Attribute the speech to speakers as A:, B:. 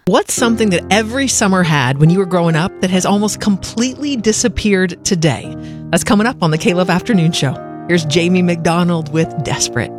A: What's something that every summer had when you were growing up that has almost completely disappeared today? That's coming up on the K-Love Afternoon Show. Here's Jamie McDonald with Desperate.